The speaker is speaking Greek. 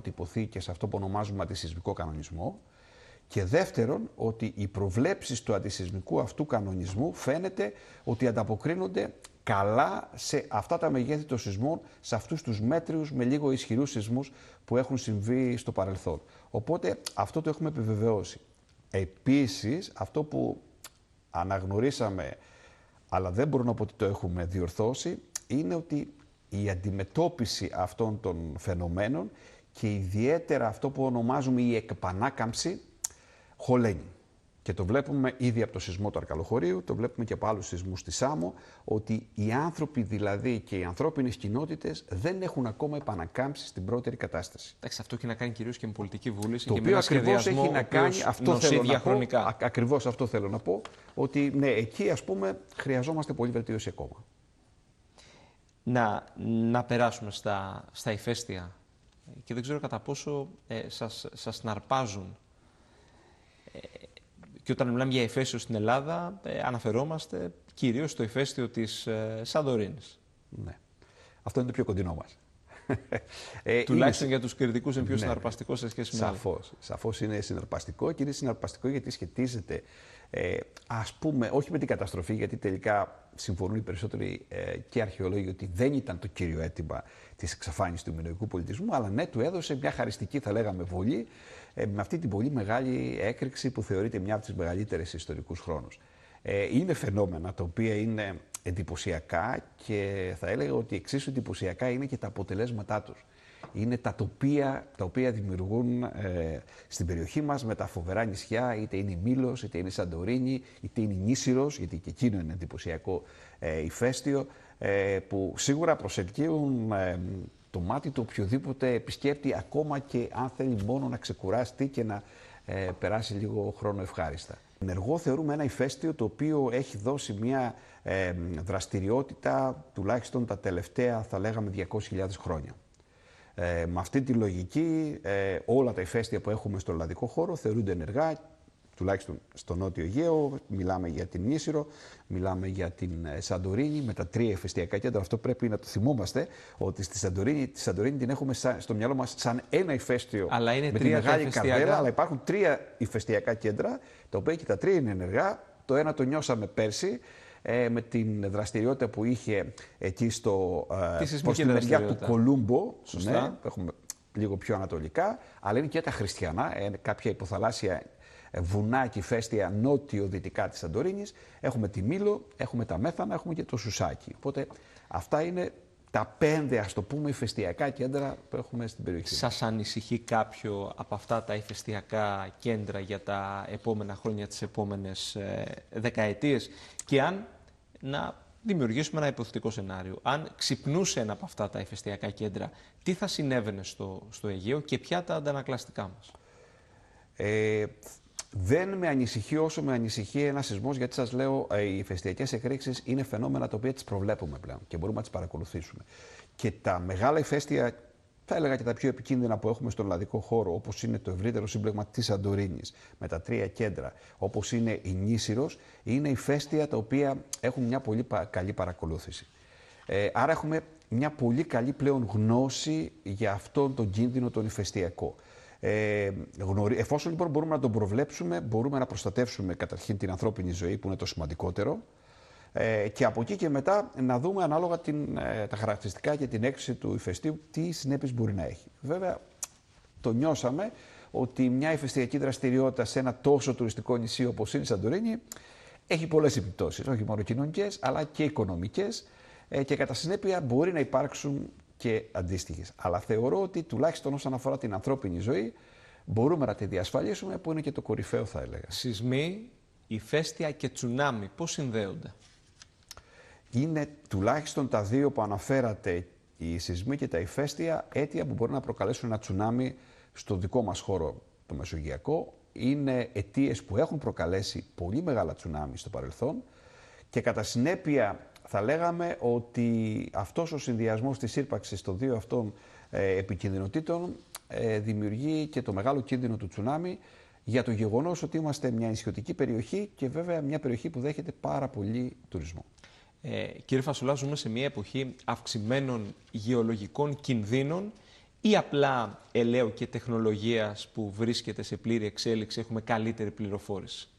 αποτυπωθεί και σε αυτό που ονομάζουμε αντισυσμικό κανονισμό. Και δεύτερον, ότι οι προβλέψεις του αντισυσμικού αυτού κανονισμού φαίνεται ότι ανταποκρίνονται καλά σε αυτά τα μεγέθη των σεισμών, σε αυτούς τους μέτριους με λίγο ισχυρούς σεισμούς που έχουν συμβεί στο παρελθόν. Οπότε αυτό το έχουμε επιβεβαιώσει. Επίσης, αυτό που αναγνωρίσαμε, αλλά δεν μπορώ να πω ότι το έχουμε διορθώσει, είναι ότι η αντιμετώπιση αυτών των φαινομένων και ιδιαίτερα αυτό που ονομάζουμε η εκπανάκαμψη χωλαίνει. Και το βλέπουμε ήδη από το σεισμό του Αρκαλοχωρίου, το βλέπουμε και από άλλους σεισμούς στη Σάμο, ότι οι άνθρωποι δηλαδή και οι ανθρώπινες κοινότητες δεν έχουν ακόμα επανακάμψει στην πρώτερη κατάσταση. Εντάξει, αυτό έχει να κάνει κυρίως και με πολιτική βούληση το και οποίο με ακριβώς έχει να κάνει, αυτό θέλω να πω, ακριβώς αυτό θέλω να πω, ότι ναι, εκεί ας πούμε χρειαζόμαστε πολύ βελτίωση ακόμα. Να περάσουμε στα ηφαίστεια και δεν ξέρω κατά πόσο σας συναρπάζουν. Και όταν μιλάμε για ηφαίστειο στην Ελλάδα, αναφερόμαστε κυρίως στο ηφαίστειο της Σαντορίνης. Ναι. Αυτό είναι το πιο κοντινό μας. Τουλάχιστον για τους κριτικούς είναι πιο συναρπαστικό σε σχέση με άλλα. Σαφώς είναι συναρπαστικό και είναι συναρπαστικό γιατί σχετίζεται, ας πούμε, όχι με την καταστροφή, γιατί τελικά συμφωνούν οι περισσότεροι και αρχαιολόγοι ότι δεν ήταν το κύριο αίτημα της εξαφάνισης του μινωικού πολιτισμού, αλλά ναι, του έδωσε μια χαριστική, θα λέγαμε, βολή με αυτή την πολύ μεγάλη έκρηξη που θεωρείται μια από τις μεγαλύτερες σε ιστορικούς χρόνους. Είναι φαινόμενα τα οποία είναι εντυπωσιακά και θα έλεγα ότι εξίσου εντυπωσιακά είναι και τα αποτελέσματά τους. Είναι τα τοπία τα οποία δημιουργούν στην περιοχή μας με τα φοβερά νησιά, είτε είναι η Μήλος, είτε είναι η Σαντορίνη, είτε είναι η Νήσιρος, γιατί και εκείνο είναι εντυπωσιακό ηφαίστειο, που σίγουρα προσελκύουν το μάτι του οποιοδήποτε επισκέπτη, ακόμα και αν θέλει μόνο να ξεκουράσει και να περάσει λίγο χρόνο ευχάριστα. Ενεργό θεωρούμε ένα ηφαίστειο το οποίο έχει δώσει μια δραστηριότητα τουλάχιστον τα τελευταία, θα λέγαμε, 200.000 χρόνια. Με αυτή τη λογική όλα τα ηφαίστεια που έχουμε στο ελλαδικό χώρο θεωρούνται ενεργά, τουλάχιστον στο Νότιο Αιγαίο. Μιλάμε για την Νήσιρο, μιλάμε για την Σαντορίνη με τα 3 ηφαιστειακά κέντρα. Αυτό πρέπει να το θυμόμαστε, ότι τη Σαντορίνη την έχουμε στο μυαλό μας σαν ένα ηφαίστειο με τη μεγάλη καρδέλα, αλλά υπάρχουν 3 ηφαιστειακά κέντρα, τα οποία και τα 3 είναι ενεργά. Το ένα το νιώσαμε πέρσι, με την δραστηριότητα που είχε εκεί προς τη μεριά του Κολούμπο, ναι, που έχουμε λίγο πιο ανατολικά, αλλά είναι και τα χριστιανά, κάποια υποθαλάσσια βουνά και ηφαίστεια νότιο-δυτικά της Σαντορίνης. Έχουμε τη Μήλο, έχουμε τα Μέθανα, έχουμε και το Σουσάκι. Οπότε αυτά είναι τα 5, ας το πούμε, ηφαιστειακά κέντρα που έχουμε στην περιοχή. Σας ανησυχεί κάποιο από αυτά τα ηφαιστειακά κέντρα για τα επόμενα χρόνια, τις επόμενες δεκαετίες? Και αν, να δημιουργήσουμε ένα υποθετικό σενάριο, αν ξυπνούσε ένα από αυτά τα ηφαιστειακά κέντρα, τι θα συνέβαινε στο Αιγαίο και ποια τα αντανακλαστικά μας? Δεν με ανησυχεί όσο με ανησυχεί ένας σεισμός, γιατί σας λέω, οι ηφαιστειακές εκρήξεις είναι φαινόμενα τα οποία τις προβλέπουμε πλέον και μπορούμε να τις παρακολουθήσουμε. Και τα μεγάλα ηφαίστεια, θα έλεγα και τα πιο επικίνδυνα που έχουμε στον ελλαδικό χώρο, όπως είναι το ευρύτερο σύμπλεγμα της Σαντορίνης με τα 3 κέντρα, όπως είναι η Νήσιρος, είναι ηφαίστεια τα οποία έχουν μια πολύ καλή παρακολούθηση. Άρα έχουμε μια πολύ καλή πλέον γνώση για αυτόν τον κίνδυνο τον ηφαιστειακό. Εφόσον λοιπόν μπορούμε να τον προβλέψουμε, μπορούμε να προστατεύσουμε καταρχήν την ανθρώπινη ζωή, που είναι το σημαντικότερο, και από εκεί και μετά να δούμε ανάλογα τα χαρακτηριστικά και την έκρηξη του ηφαιστείου τι συνέπειες μπορεί να έχει. Βέβαια, το νιώσαμε ότι μια ηφαιστειακή δραστηριότητα σε ένα τόσο τουριστικό νησί όπως είναι η Σαντορίνη έχει πολλές επιπτώσεις, όχι μόνο κοινωνικές αλλά και οικονομικές, και κατά συνέπεια μπορεί να υπάρξουν και αντίστοιχες. Αλλά θεωρώ ότι τουλάχιστον όσον αφορά την ανθρώπινη ζωή μπορούμε να τη διασφαλίσουμε, που είναι και το κορυφαίο, θα έλεγα. Σεισμοί, ηφαίστεια και τσουνάμι, πώς συνδέονται? Είναι τουλάχιστον τα 2 που αναφέρατε, οι σεισμοί και τα ηφαίστεια, αίτια που μπορεί να προκαλέσουν ένα τσουνάμι στο δικό μας χώρο, το Μεσογειακό. Είναι αιτίες που έχουν προκαλέσει πολύ μεγάλα τσουνάμι στο παρελθόν και κατά συνέπεια θα λέγαμε ότι αυτός ο συνδυασμός της ύπαρξης των 2 αυτών επικινδυνοτήτων δημιουργεί και το μεγάλο κίνδυνο του τσουνάμι, για το γεγονός ότι είμαστε μια νησιωτική περιοχή και βέβαια μια περιοχή που δέχεται πάρα πολύ τουρισμό. Κύριε Φασουλά, ζούμε σε μια εποχή αυξημένων γεωλογικών κινδύνων ή απλά ελαίου και τεχνολογίας που βρίσκεται σε πλήρη εξέλιξη έχουμε καλύτερη πληροφόρηση?